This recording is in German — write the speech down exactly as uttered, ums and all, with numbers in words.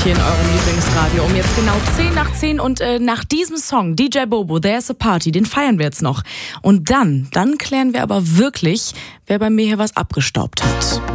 hier in eurem Lieblingsradio um jetzt genau zehn nach zehn und äh, nach diesem Song, D J Bobo, There's a Party, den feiern wir jetzt noch. Und dann, dann klären wir aber wirklich, wer bei mir hier was abgestaubt hat.